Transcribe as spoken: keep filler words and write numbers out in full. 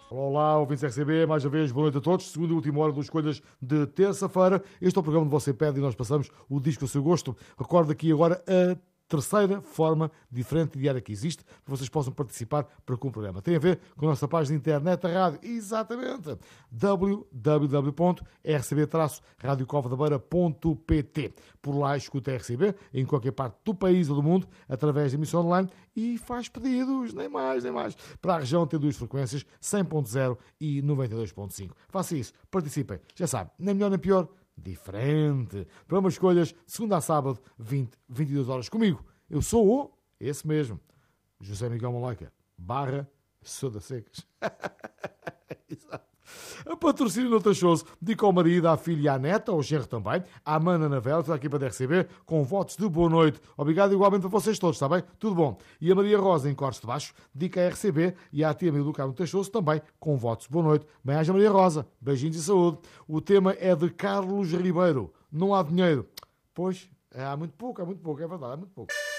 Olá, olá, ouvintes R C B, mais uma vez, boa noite a todos. Segunda e última hora das escolhas de terça-feira. Este é o programa onde você pede e nós passamos o disco ao seu gosto. Recordo aqui agora a terceira forma diferente de diária que existe, para que vocês possam participar para com o programa. Tem a ver com a nossa página de internet da rádio, exatamente, w w w ponto r c b rádio cova da beira ponto p t. Por lá escuta a R C B em qualquer parte do país ou do mundo, através da emissão online e faz pedidos, nem mais, nem mais. Para a região tem duas frequências, cem ponto zero e noventa e dois ponto cinco. Faça isso, participem. Já sabe, nem melhor nem pior, diferente. Programa Escolhas, de segunda a sábado, vinte, vinte e duas horas comigo. Eu sou o, esse mesmo, José Miguel Maloica, barra Soda Secas. Exato. A patrocínio no Tachoso dedica ao marido, à filha e à neta, ao genro também, à mana Navel, toda a equipa da R C B, com votos de boa noite. Obrigado igualmente para vocês todos, está bem? Tudo bom. E a Maria Rosa, em Cortes de Baixo, dedica a R C B e à tia Maria do Carmo Tachoso também, com votos de boa noite. Bem-aja Maria Rosa, beijinhos e saúde. O tema é de Carlos Ribeiro. Não há dinheiro. Pois, há muito pouco, há muito pouco, é verdade, há muito pouco.